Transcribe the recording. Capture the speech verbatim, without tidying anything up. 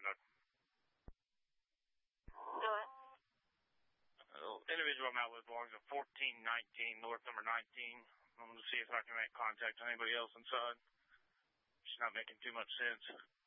truck. Go ahead. Uh, individual I'm out with belongs to fourteen nineteen, North number nineteen. I'm going to see if I can make contact with anybody else inside. It's not making too much sense.